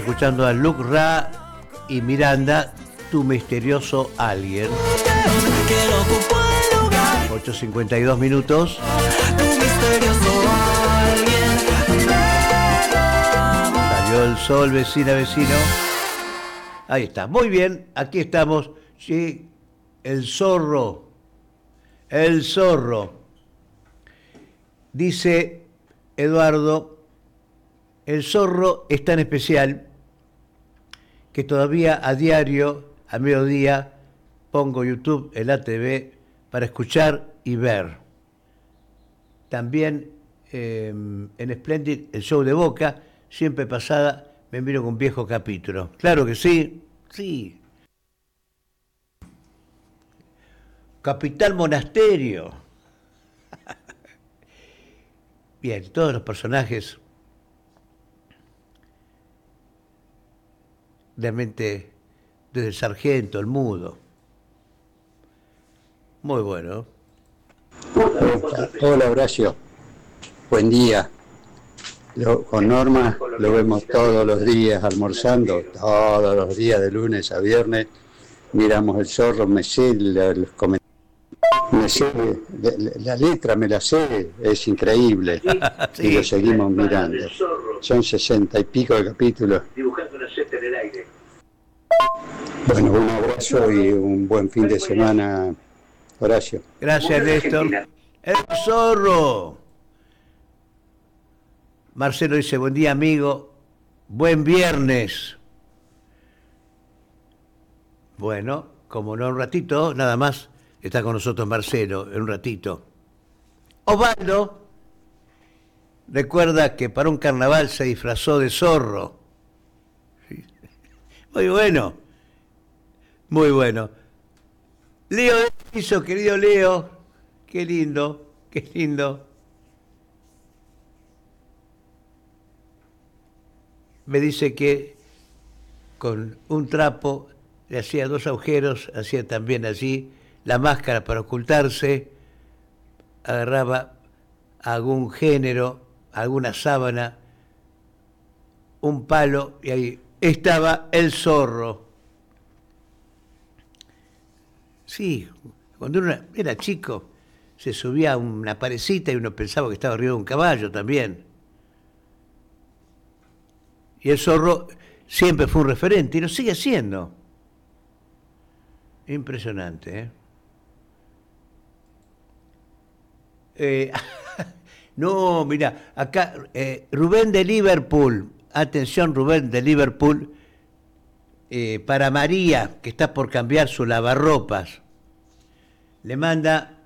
escuchando a Luke Ra y Miranda, Tu Misterioso Alguien. 8:52 minutos. Tu misterioso alguien. Salió el sol, vecina, vecino. Ahí está, muy bien, aquí estamos. Sí, el zorro. El zorro. Dice Eduardo, el zorro es tan especial que todavía a diario, a mediodía, pongo YouTube en la TV para escuchar y ver. También en Splendid, el show de Boca, siempre pasada, me miro con un viejo capítulo. Claro que sí, sí. Capitán Monasterio. Bien, todos los personajes realmente, desde el sargento, el mudo. Muy bueno. Hola Horacio, buen día. Con Norma lo vemos todos los días almorzando, todos los días de lunes a viernes. Miramos el zorro, me sé los comentarios. Me sé, la letra me la sé, es increíble. Sí. Y lo seguimos mirando. Son 60 y pico de capítulos. Dibujando una cesta en el aire. Bueno, un abrazo y un buen fin de semana, Horacio. Gracias, Néstor. El zorro. Marcelo dice, buen día, amigo. Buen viernes. Bueno, como no, un ratito, nada más. Está con nosotros Marcelo, en un ratito. Osvaldo recuerda que para un carnaval se disfrazó de zorro. Sí. Muy bueno. Muy bueno. Leo hizo, querido Leo. Qué lindo, qué lindo. Me dice que con un trapo le hacía 2 agujeros, hacía también allí la máscara para ocultarse, agarraba algún género, alguna sábana, un palo, y ahí estaba el zorro. Sí, cuando uno era chico, se subía a una parecita y uno pensaba que estaba arriba de un caballo también. Y el zorro siempre fue un referente y lo sigue siendo. Impresionante, ¿eh? No, mira, acá Rubén de Liverpool, atención Rubén de Liverpool, para María, que está por cambiar su lavarropas, le manda